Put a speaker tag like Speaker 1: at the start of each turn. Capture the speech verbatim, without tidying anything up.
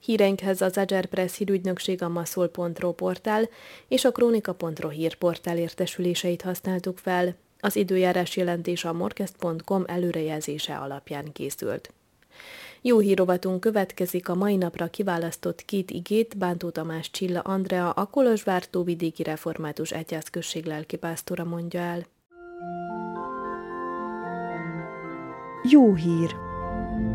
Speaker 1: Híreinkhez az Agile Press hírügynökség, a maszol pont ro portál és a krónika pont ro hírportál értesüléseit használtuk fel. Az időjárás jelentés a morkest pont com előrejelzése alapján készült. Jó hírovatunk következik, a mai napra kiválasztott két igét Bántó Tamás Csilla Andrea, a Kolozsvár-tóvidéki református egyházközség lelkipásztora mondja el.
Speaker 2: Jó hír!